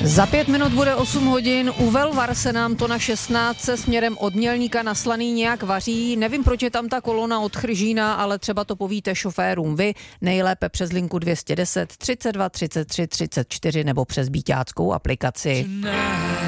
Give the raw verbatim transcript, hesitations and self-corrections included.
Za pět minut bude osm hodin, u Velvar se nám to na šestnáct se směrem od Mělníka na Slaný nějak vaří. Nevím, proč je tam ta kolona od Chržína, ale třeba to povíte šoférům vy, nejlépe přes linku dvě stě deset třicet dva třicet tři třicet čtyři nebo přes bíťáckou aplikaci.